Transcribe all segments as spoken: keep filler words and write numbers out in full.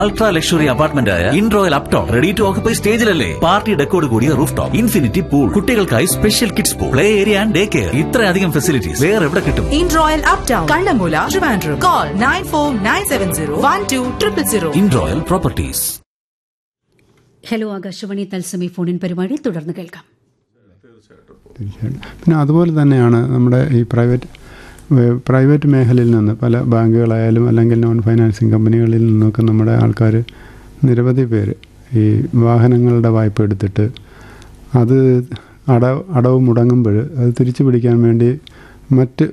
Ultra luxury apartment ആയ in royal Upton ready to occupy സ്റ്റേജിലല്ലേ. Party ഡെക്കോട് കൂടിയ roof top, infinity pool, കുട്ടികൾക്കായി special kids pool, play area and day care. ഇത്രയധികം facilities വേറെ എവിടെ കിട്ടും? In royal Upton, Kannammoola, Trivandrum. Call nine four nine seven zero one two triple zero. In royal properties. Hello Akashvani തത്സമയ ഫോണിൻ പരിപാടി തുടർന്ന് കേൾക്കാം. തീർച്ചയായിട്ടും. പിന്നെ അതുപോലെ തന്നെയാണ് നമ്മുടെ ഈ പ്രൈവറ്റ് പ്രൈവറ്റ് മേഖലയിൽ നിന്ന് പല ബാങ്കുകളായാലും അല്ലെങ്കിൽ നോൺ ഫൈനാൻസിങ് കമ്പനികളിൽ നിന്നൊക്കെ നമ്മുടെ ആൾക്കാർ നിരവധി പേര് ഈ വാഹനങ്ങളുടെ വായ്പ എടുത്തിട്ട് അത് അട അടവ് മുടങ്ങുമ്പോൾ അത് തിരിച്ചു പിടിക്കാൻ വേണ്ടി മറ്റ്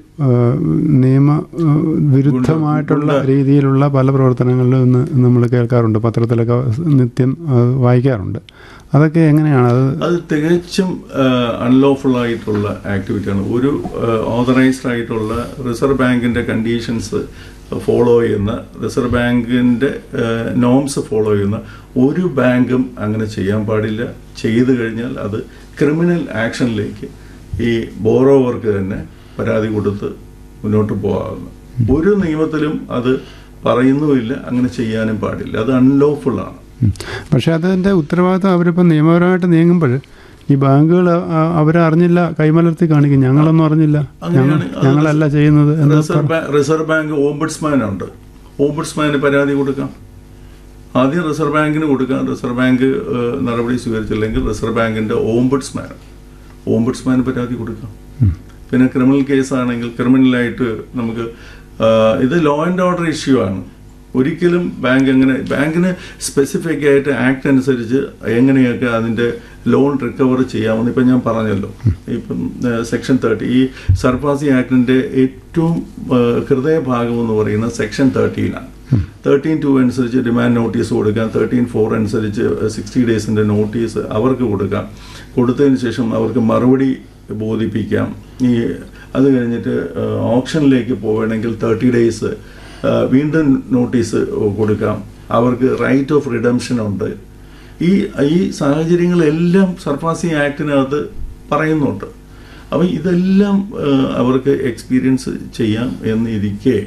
നിയമ വിരുദ്ധമായിട്ടുള്ള രീതിയിലുള്ള പല പ്രവർത്തനങ്ങളിലും ഇന്ന് നമ്മൾ കേൾക്കാറുണ്ട്, പത്രത്തിലൊക്കെ നിത്യം വായിക്കാറുണ്ട്. അതൊക്കെ എങ്ങനെയാണ്? അത് അത് തികച്ചും അൺലോഫുൾ ആയിട്ടുള്ള ആക്ടിവിറ്റിയാണ്. ഒരു ഓതറൈസ്ഡ് ആയിട്ടുള്ള റിസർവ് ബാങ്കിൻ്റെ കണ്ടീഷൻസ് ഫോളോ ചെയ്യുന്ന, റിസർവ് ബാങ്കിൻ്റെ നോംസ് ഫോളോ ചെയ്യുന്ന ഒരു ബാങ്കും അങ്ങനെ ചെയ്യാൻ പാടില്ല. ചെയ്തു കഴിഞ്ഞാൽ അത് ക്രിമിനൽ ആക്ഷനിലേക്ക് ഈ ബോറോവർക്ക് തന്നെ പരാതി കൊടുത്ത് മുന്നോട്ട് പോകാവുന്ന ഒരു നിയമത്തിലും അത് പറയുന്നുമില്ല. അങ്ങനെ ചെയ്യാനും പാടില്ല. അത് അൺലോഫുള്ളാണ്. പക്ഷേ അതിൻ്റെ ഉത്തരവാദിത്വം അവരിപ്പോൾ നിയമപരമായിട്ട് നീങ്ങുമ്പോൾ ഈ ബാങ്കുകൾ അവരെ അറിഞ്ഞില്ല, കൈമലർത്തി കാണിക്കും, ഞങ്ങളൊന്നും അറിഞ്ഞില്ല, ഞങ്ങളല്ല ചെയ്യുന്നത്. റിസർവ് ബാങ്ക് ഓംബുഡ്സ്മാൻ ഉണ്ട്. ഓംബുഡ്സ്മാന് പരാതി കൊടുക്കാം. ആദ്യം റിസർവ് ബാങ്കിന് കൊടുക്കാം. റിസർവ് ബാങ്ക് നടപടി സ്വീകരിച്ചില്ലെങ്കിൽ റിസർവ് ബാങ്കിന്റെ ഓംബുഡ്സ്മാൻ ഓംബുഡ്സ്മാന് പരാതി കൊടുക്കാം. പിന്നെ ക്രിമിനൽ കേസാണെങ്കിൽ ക്രിമിനലായിട്ട് നമുക്ക് ഇത് ലോ ആൻഡ് ഓർഡർ ഇഷ്യൂ ആണ്. ഒരിക്കലും ബാങ്ക് അങ്ങനെ ബാങ്കിന് സ്പെസിഫിക് ആയിട്ട് ആക്ട് അനുസരിച്ച് എങ്ങനെയൊക്കെ അതിൻ്റെ ലോൺ റിക്കവർ ചെയ്യാമെന്ന് ഇപ്പം ഞാൻ പറഞ്ഞല്ലോ. ഇപ്പം സെക്ഷൻ തേർട്ടി, ഈ സർഫാസി ആക്ടിൻ്റെ ഏറ്റവും ഹൃദയഭാഗം എന്ന് പറയുന്ന സെക്ഷൻ തേർട്ടീനാണ്. തേർട്ടീൻ ടു അനുസരിച്ച് ഡിമാൻഡ് നോട്ടീസ് കൊടുക്കാം. തേർട്ടീൻ ഫോർ അനുസരിച്ച് സിക്സ്റ്റി ഡേയ്സിൻ്റെ നോട്ടീസ് അവർക്ക് കൊടുക്കാം. കൊടുത്തതിന് ശേഷം അവർക്ക് മറുപടി ബോധിപ്പിക്കാം. ഈ അത് കഴിഞ്ഞിട്ട് ഓപ്ഷനിലേക്ക് പോവുകയാണെങ്കിൽ തേർട്ടി ഡേയ്സ് വീണ്ടും നോട്ടീസ് കൊടുക്കാം. അവർക്ക് റൈറ്റ് ഓഫ് റിഡംഷൻ ഉണ്ട്. ഈ ഈ സാഹചര്യങ്ങളെല്ലാം സർഫാസി ആക്ടിനകത്ത് പറയുന്നുണ്ട്. അപ്പം ഇതെല്ലാം അവർക്ക് എക്സ്പീരിയൻസ് ചെയ്യാം എന്നിരിക്കെ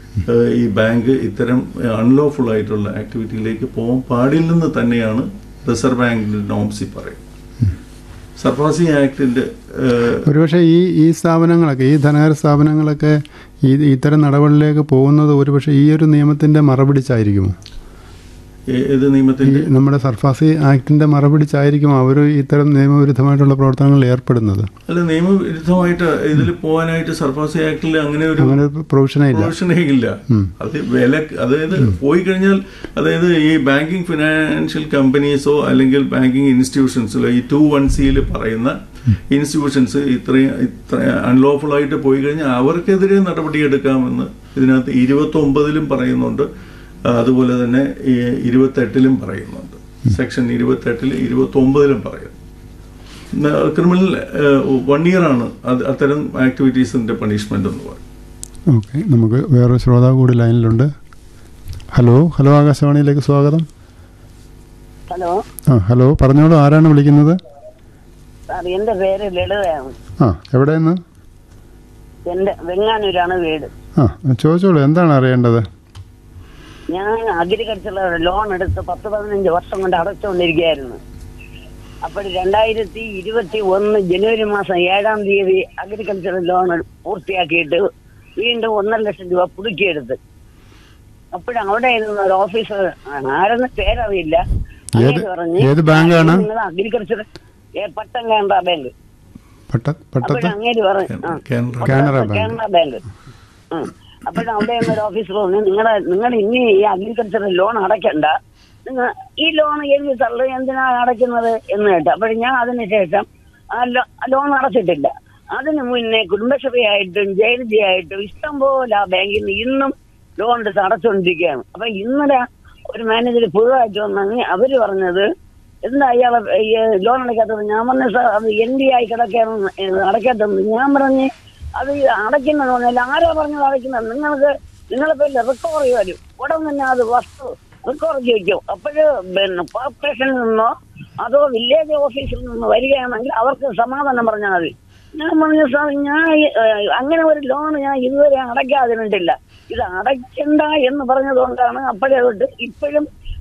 ഈ ബാങ്ക് ഇത്തരം അൺലോഫുൾ ആയിട്ടുള്ള ആക്ടിവിറ്റിയിലേക്ക് പോകാൻ പാടില്ലെന്ന് തന്നെയാണ് റിസർവ് ബാങ്കിന്റെ നോംസി പറയുന്നത്. സർഫാസി ആക്ടിന്റെ ഒരുപക്ഷെ ഈ ഈ സ്ഥാപനങ്ങളൊക്കെ ഈ ധനകാര്യ സ്ഥാപനങ്ങളൊക്കെ ഈ ഇത്തരം നടപടികളിലേക്ക് പോകുന്നത് ഒരുപക്ഷെ ഈ ഒരു നിയമത്തിന്റെ മറപിടിച്ചായിരിക്കുമോ? ഏത് നിയമത്തിന്റെ? നമ്മുടെ സർഫാസി ആക്ടിന്റെ മറപിടിച്ചായിരിക്കും അവർ ഇത്തരം നിയമവിരുദ്ധമായിട്ടുള്ള പ്രവർത്തനങ്ങളിൽ ഏർപ്പെടുന്നത്. അല്ല, നിയമവിരുദ്ധമായിട്ട് ഇതിൽ പോകാനായിട്ട് സർഫാസി ആക്ടിൽ അങ്ങനെ ഒരു പ്രൊവിഷനേ പ്രൊവിഷനേ ഇല്ല. അത് വില അതായത് പോയി കഴിഞ്ഞാൽ, അതായത് ഈ ബാങ്കിങ് ഫിനാൻഷ്യൽ കമ്പനീസോ അല്ലെങ്കിൽ ബാങ്കിങ് ഇൻസ്റ്റിറ്റ്യൂഷൻസിലോ ഈ ടു വൺ സിയിൽ പറയുന്ന ഇൻസ്റ്റിറ്റ്യൂഷൻസ് ഇത്രയും ഇത്ര അൺലോഫുൾ ആയിട്ട് പോയി കഴിഞ്ഞാൽ അവർക്കെതിരെ നടപടിയെടുക്കാമെന്ന് ഇതിനകത്ത് ഇരുപത്തി ഒമ്പതിലും പറയുന്നുണ്ട്. അതുപോലെ തന്നെ ഈ ഇരുപത്തെട്ടിലും പറയുന്നുണ്ട്. സെക്ഷൻ ഇരുപത്തെട്ടിൽ ഇരുപത്തി ഒമ്പതിലും പറയുന്നു. ക്രിമിനൽ വൺ ഇയർ ആണ് അത് അത്തരം ആക്ടിവിറ്റീസിന്റെ പണിഷ്മെന്റ് എന്ന് പറയും. ഓക്കെ, നമുക്ക് വേറൊരു ശ്രോതാവ് കൂടി ലൈനിലുണ്ട്. ഹലോ ഹലോ ആകാശവാണിയിലേക്ക് സ്വാഗതം. ഹലോ ആ ഹലോ പറഞ്ഞോളൂ, ആരാണ് വിളിക്കുന്നത്? എന്റെ പേര് ലളിതയാണ്. ആ എവിടെയെന്ന്? എന്റെ വെങ്ങാനൂരാണ് വീട്. ആ ചോദിച്ചോളൂ, എന്താണ് അറിയേണ്ടത്? ഞാൻ അഗ്രികൾച്ചർ ലോൺ എടുത്ത് പത്ത് പതിനഞ്ച് വർഷം കൊണ്ട് അടച്ചുകൊണ്ടിരിക്കുകയായിരുന്നു. അപ്പോൾ രണ്ടായിരത്തി ഇരുപത്തി ഒന്ന് ജനുവരി മാസം ഏഴാം തീയതി അഗ്രികൾച്ചർ ലോൺ പൂർത്തിയാക്കിയിട്ട് വീണ്ടും ഒന്നര ലക്ഷം രൂപ പുതുക്കിയെടുത്ത്. അപ്പോഴും അവിടെ ഇരുന്ന ഒരു ഓഫീസർ, ആരെന്ന് പേരറിയില്ല, ഏത് ബാങ്കാണ്? നിങ്ങൾ അഗ്രികൾച്ചർ പട്ടം കാനറ ബാങ്ക്. അപ്പോഴും അങ്ങേര് പറഞ്ഞു കാനറ ബാങ്ക്. അപ്പോഴും അവിടെ ഒരു ഓഫീസർ പറഞ്ഞു, നിങ്ങളെ നിങ്ങൾ ഇനി ഈ അഗ്രികൾച്ചർ ലോൺ അടയ്ക്കണ്ട, നിങ്ങൾ ഈ ലോൺ എഴുതി തള്ളു, എന്തിനാണ് അടയ്ക്കുന്നത് എന്ന് കേട്ടു. അപ്പോഴും ഞാൻ അതിനുശേഷം ആ ലോൺ അടച്ചിട്ടില്ല. അതിന് മുന്നേ കുടുംബശ്രീ ആയിട്ടും ജെ എൽ ജി ആയിട്ടും ഇഷ്ടംപോലെ ആ ബാങ്കിൽ നിന്ന് ഇന്നും ലോൺ എടുത്ത് അടച്ചുകൊണ്ടിരിക്കുകയാണ്. അപ്പൊ ഇന്നലെ ഒരു മാനേജർ പുതുതായിട്ട് വന്നെങ്കിൽ അവര് പറഞ്ഞത് എന്താ അയാളെ ലോൺ അടയ്ക്കാത്തത്? ഞാൻ പറഞ്ഞ സാർ അത് എൻ ഡി ആയി കിടക്കാണ് അടയ്ക്കാത്തത്. ഞാൻ പറഞ്ഞ് അത് അടയ്ക്കുന്നത് പറഞ്ഞാൽ ആരാ പറഞ്ഞത് അടയ്ക്കുന്നത്? നിങ്ങൾക്ക് നിങ്ങളെ പേരിൽ റിക്കവറി വരും, ഉടൻ തന്നെ അത് വസ്തു റിക്കവർ ചെയ്യിക്കും. അപ്പോഴ് പിന്നെ കോർപ്പറേഷനിൽ നിന്നോ അതോ വില്ലേജ് ഓഫീസിൽ നിന്നോ വരികയാണെങ്കിൽ അവർക്ക് സമാധാനം പറഞ്ഞാൽ മതി. ഞാൻ പറഞ്ഞ സാർ ഞാൻ അങ്ങനെ ഒരു ലോൺ ഞാൻ ഇതുവരെ അടയ്ക്കാതിരുന്നിട്ടില്ല. ഇത് അടയ്ക്കണ്ട എന്ന് പറഞ്ഞതുകൊണ്ടാണ് അപ്പോഴേ തൊട്ട് ഇപ്പോഴും